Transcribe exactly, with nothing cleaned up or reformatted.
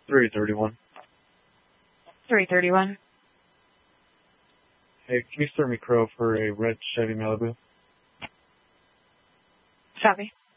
three thirty-one. three thirty-one. Hey, can you serve me Crow for a red Chevy Malibu? Copy.